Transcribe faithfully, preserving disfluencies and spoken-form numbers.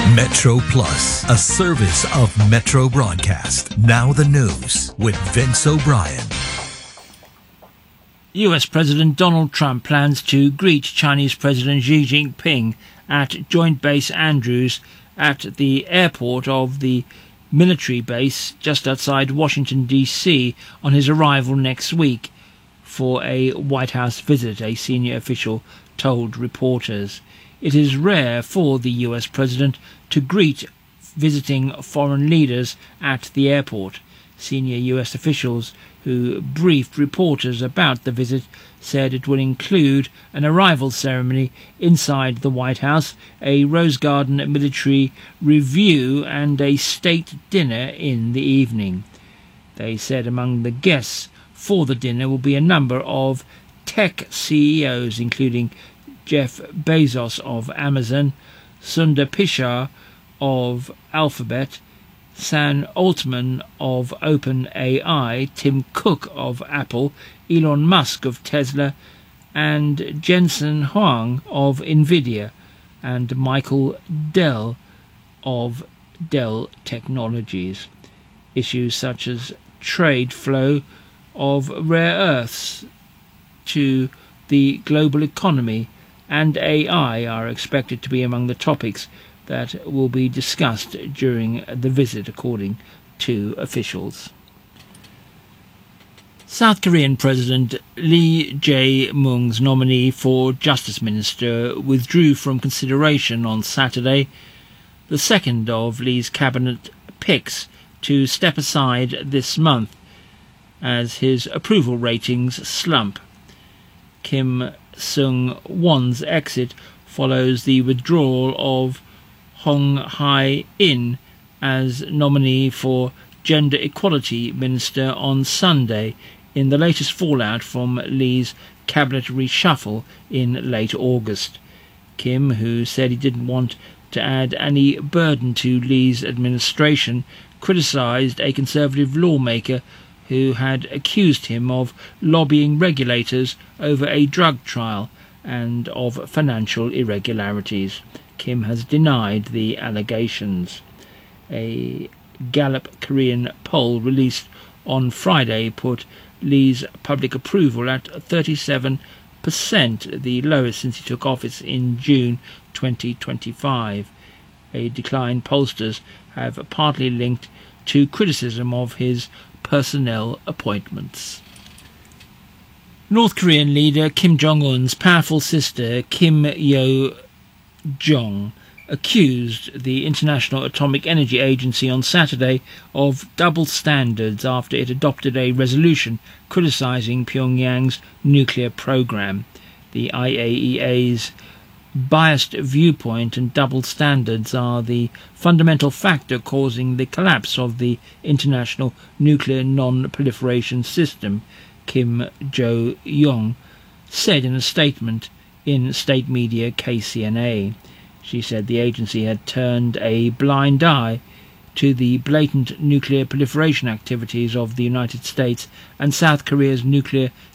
Metro Plus, a service of Metro Broadcast. Now the news with Vince O'Brien. U S President Donald Trump plans to greet Chinese President Xi Jinping at Joint Base Andrews at the airport of the military base just outside Washington, D C on his arrival next week for a White House visit, a senior official told reporters. It is rare for the U S President to greet visiting foreign leaders at the airport. Senior U S officials who briefed reporters about the visit said it will include an arrival ceremony inside the White House, a Rose Garden military review and a state dinner in the evening. They said among the guests for the dinner will be a number of tech C E Os, including Jeff Bezos of Amazon, Sundar Pichai of Alphabet, Sam Altman of OpenAI, Tim Cook of Apple, Elon Musk of Tesla, and Jensen Huang of Nvidia, and Michael Dell of Dell Technologies. Issues such as trade flow of rare earths to the global economy and A I are expected to be among the topics that will be discussed during the visit, according to officials. South Korean President Lee Jae-myung's nominee for Justice Minister withdrew from consideration on Saturday, the second of Lee's cabinet picks to step aside this month as his approval ratings slump. Kim Seung-won's exit follows the withdrawal of Hong Hae-in as nominee for Gender Equality Minister on Sunday in the latest fallout from Lee's cabinet reshuffle in late August. Kim, who said he didn't want to add any burden to Lee's administration, criticised a Conservative lawmaker who had accused him of lobbying regulators over a drug trial and of financial irregularities. Kim has denied the allegations. A Gallup Korean poll released on Friday put Lee's public approval at thirty-seven percent, the lowest since he took office in June twenty twenty-five. A decline pollsters have partly linked to criticism of his personnel appointments. North Korean leader Kim Jong-un's powerful sister Kim Yo-jong accused the International Atomic Energy Agency on Saturday of double standards after it adopted a resolution criticizing Pyongyang's nuclear program. The I A E A's biased viewpoint and double standards are the fundamental factor causing the collapse of the international nuclear non-proliferation system, Kim Jo-yong said in a statement in state media K C N A. She said the agency had turned a blind eye to the blatant nuclear proliferation activities of the United States and South Korea's nuclear